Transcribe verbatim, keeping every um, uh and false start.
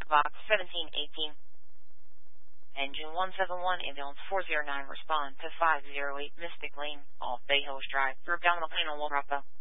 box seventeen eighteen. Engine one seven one, ambulance four zero nine, respond to five zero eight Mystic Lane, off Bay Hills Drive, through Panel Wairarapa.